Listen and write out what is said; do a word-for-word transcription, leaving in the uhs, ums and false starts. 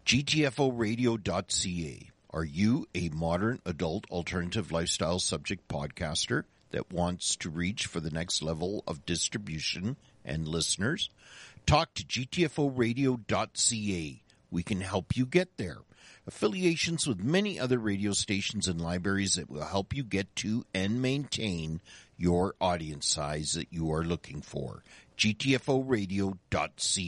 G T F O radio dot C A. Are you a modern adult alternative lifestyle subject podcaster that wants to reach for the next level of distribution and listeners? Talk to G T F O radio dot C A. We can help you get there. Affiliations with many other radio stations and libraries that will help you get to and maintain your audience size that you are looking for. G T F O radio dot C A.